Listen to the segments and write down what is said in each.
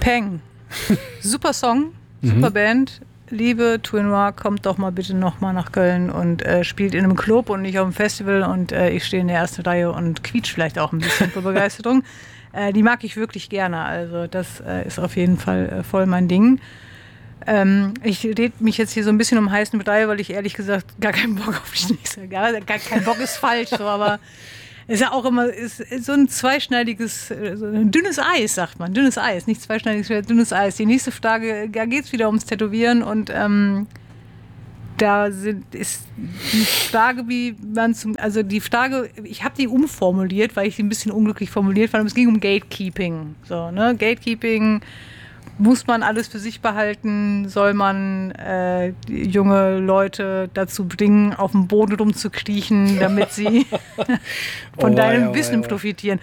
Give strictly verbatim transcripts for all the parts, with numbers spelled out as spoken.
Peng. Super Song, super mhm. Band. Liebe Tour Noir, kommt doch mal bitte nochmal nach Köln und äh, spielt in einem Club und nicht auf einem Festival und äh, ich stehe in der ersten Reihe und quietsch vielleicht auch ein bisschen vor Begeisterung. Äh, die mag ich wirklich gerne, also das äh, ist auf jeden Fall äh, voll mein Ding. Ähm, ich rede mich jetzt hier so ein bisschen um heißen Brei, weil ich ehrlich gesagt gar keinen Bock auf die nächste, gar, gar kein Bock ist falsch, so, aber es ist ja auch immer ist, ist so ein zweischneidiges, so ein dünnes Eis, sagt man. Dünnes Eis, nicht zweischneidiges, dünnes Eis. Die nächste Frage, da geht es wieder ums Tätowieren und ähm, da sind, ist die Frage, wie man zum, also die Frage, ich habe die umformuliert, weil ich sie ein bisschen unglücklich formuliert fand, es ging um Gatekeeping. So, ne? Gatekeeping, muss man alles für sich behalten? Soll man äh, junge Leute dazu bringen, auf dem Boden rumzukriechen, damit sie von oh, deinem ja, Wissen ja, ja. profitieren?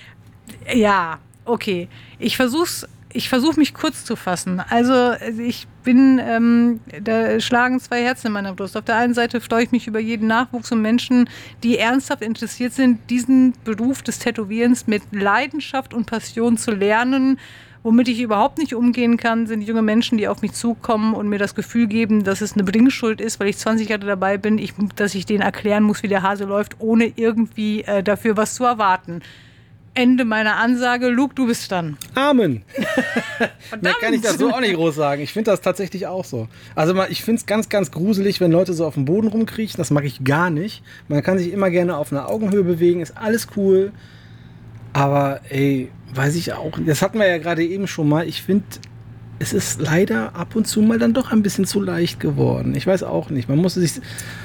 Ja, okay. Ich versuch's, ich versuche mich kurz zu fassen. Also ich bin, ähm, da schlagen zwei Herzen in meiner Brust. Auf der einen Seite freue ich mich über jeden Nachwuchs und Menschen, die ernsthaft interessiert sind, diesen Beruf des Tätowierens mit Leidenschaft und Passion zu lernen. Womit ich überhaupt nicht umgehen kann, sind junge Menschen, die auf mich zukommen und mir das Gefühl geben, dass es eine Bringschuld ist, weil ich zwanzig Jahre dabei bin, ich, dass ich denen erklären muss, wie der Hase läuft, ohne irgendwie äh, dafür was zu erwarten. Ende meiner Ansage. Luke, du bist dran. Amen. Mehr kann ich dazu auch nicht groß sagen. Ich finde das tatsächlich auch so. Also mal, ich finde es ganz, ganz gruselig, wenn Leute so auf dem Boden rumkriechen. Das mag ich gar nicht. Man kann sich immer gerne auf einer Augenhöhe bewegen, ist alles cool. Aber ey, weiß ich auch, das hatten wir ja gerade eben schon mal, ich finde, es ist leider ab und zu mal dann doch ein bisschen zu leicht geworden. Ich weiß auch nicht, man muss sich,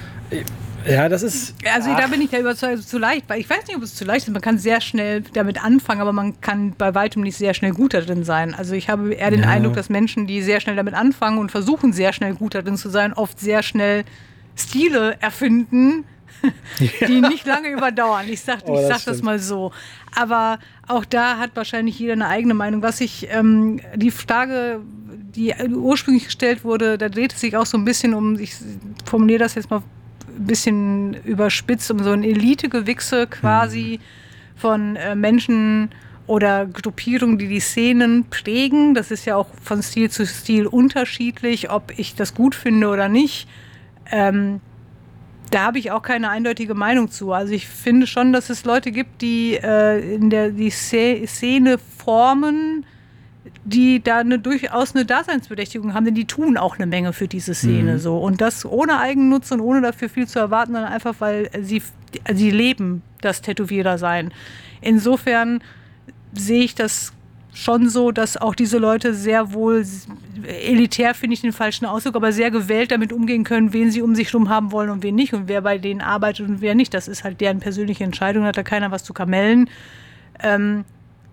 ja, das ist... Also ach. Da bin ich ja überzeugt, zu leicht, weil ich weiß nicht, ob es zu leicht ist, man kann sehr schnell damit anfangen, aber man kann bei weitem nicht sehr schnell gut darin sein. Also ich habe eher den ja. Eindruck, dass Menschen, die sehr schnell damit anfangen und versuchen, sehr schnell gut darin zu sein, oft sehr schnell Stile erfinden, ja. die nicht lange überdauern. Ich sag, oh, ich sag das, das mal so. Aber auch da hat wahrscheinlich jeder eine eigene Meinung. Was ich, ähm, die Frage, die ursprünglich gestellt wurde, da dreht es sich auch so ein bisschen um, ich formuliere das jetzt mal ein bisschen überspitzt, um so ein Elite-Gewichse quasi mhm. von äh, Menschen oder Gruppierungen, die die Szenen prägen. Das ist ja auch von Stil zu Stil unterschiedlich, ob ich das gut finde oder nicht. Ähm, Da habe ich auch keine eindeutige Meinung zu. Also ich finde schon, dass es Leute gibt, die äh, in der die Szene formen, die da eine, durchaus eine Daseinsberechtigung haben, denn die tun auch eine Menge für diese Szene. Mhm. So. Und das ohne Eigennutz und ohne dafür viel zu erwarten, sondern einfach, weil sie, sie leben das Tätowierersein. Insofern sehe ich das schon so, dass auch diese Leute sehr wohl, elitär finde ich den falschen Ausdruck, aber sehr gewählt damit umgehen können, wen sie um sich herum haben wollen und wen nicht und wer bei denen arbeitet und wer nicht. Das ist halt deren persönliche Entscheidung, da hat da keiner was zu kamellen. Ähm,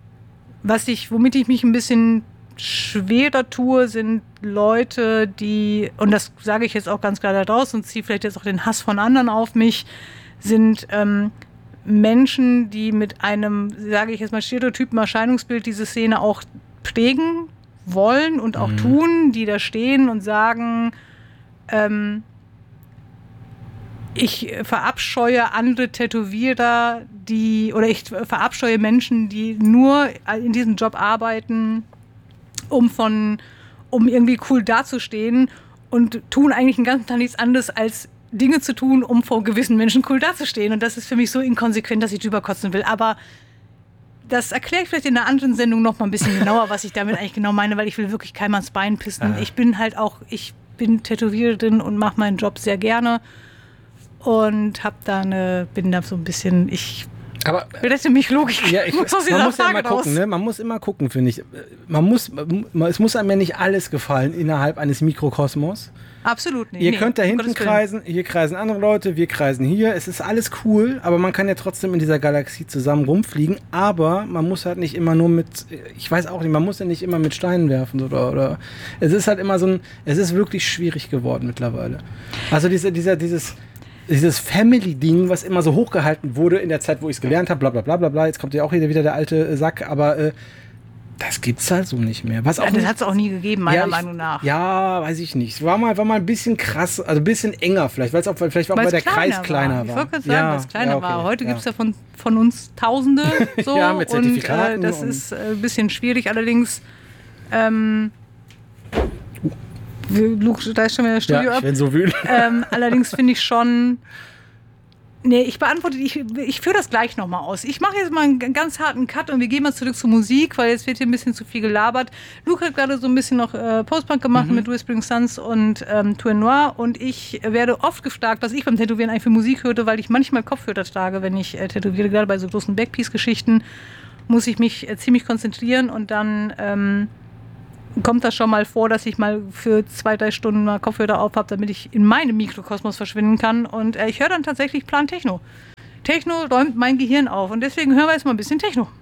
was ich, womit ich mich ein bisschen schwerer tue, sind Leute, die, und das sage ich jetzt auch ganz klar da draußen und ziehe vielleicht jetzt auch den Hass von anderen auf mich, sind ähm, Menschen, die mit einem, sage ich jetzt mal, stereotypen Erscheinungsbild diese Szene auch prägen wollen und auch mhm. tun, die da stehen und sagen, ähm, ich verabscheue andere Tätowierer, die, oder ich verabscheue Menschen, die nur in diesem Job arbeiten, um von, um irgendwie cool dazustehen und tun eigentlich den ganzen Tag nichts anderes als Dinge zu tun, um vor gewissen Menschen cool dazustehen. Und das ist für mich so inkonsequent, dass ich drüber kotzen will. Aber das erkläre ich vielleicht in einer anderen Sendung noch mal ein bisschen genauer, was ich damit eigentlich genau meine, weil ich will wirklich keinem ans Bein pissen. Ich bin halt auch, ich bin Tätowiererin und mache meinen Job sehr gerne und hab da eine, bin da so ein bisschen, ich aber rette mich logisch. Ja, ich, man muss ja immer gucken, ne? Man muss immer gucken, finde ich. Man muss, man, es muss einem ja nicht alles gefallen innerhalb eines Mikrokosmos. Absolut nicht. Ihr nee, könnt da hinten kreisen, hier kreisen andere Leute, wir kreisen hier. Es ist alles cool, aber man kann ja trotzdem in dieser Galaxie zusammen rumfliegen. Aber man muss halt nicht immer nur mit, ich weiß auch nicht, man muss ja nicht immer mit Steinen werfen oder, oder. Es ist halt immer so ein, es ist wirklich schwierig geworden mittlerweile. Also diese, dieser, dieses, dieses Family-Ding, was immer so hochgehalten wurde in der Zeit, wo ich es gelernt habe, bla bla bla bla bla. Jetzt kommt ja auch wieder, wieder der alte Sack, aber äh, das gibt's halt so nicht mehr. Was auch ja, das hat es auch nie gegeben, meiner ja, ich, Meinung nach. Ja, weiß ich nicht. Es war mal, war mal ein bisschen krass, also ein bisschen enger vielleicht, weil es auch vielleicht auch weil der Kreis kleiner war. Ich wollte gerade sagen, ja, weil es kleiner ja, okay, war. Heute ja. gibt es ja von, von uns Tausende so ja, mit Zertifikaten und äh, das und ist ein bisschen schwierig. Allerdings Ähm, Luke, da ist schon wieder das Studio ja, ich ab. bin so wütend. Ähm, allerdings finde ich schon... Nee, ich beantworte, ich, ich führe das gleich nochmal aus. Ich mache jetzt mal einen ganz harten Cut und wir gehen mal zurück zur Musik, weil jetzt wird hier ein bisschen zu viel gelabert. Luke hat gerade so ein bisschen noch äh, Postpunk gemacht mhm. mit Whispering Suns und ähm, Tour Noir und ich werde oft gefragt, was ich beim Tätowieren eigentlich für Musik hörte, weil ich manchmal Kopfhörer trage, wenn ich äh, tätowiere, gerade bei so großen Backpiece-Geschichten muss ich mich äh, ziemlich konzentrieren und dann ähm, kommt das schon mal vor, dass ich mal für zwei, drei Stunden mal Kopfhörer auf habe, damit ich in meinem Mikrokosmos verschwinden kann. Und äh, ich höre dann tatsächlich Plan Techno. Techno räumt mein Gehirn auf und deswegen hören wir jetzt mal ein bisschen Techno.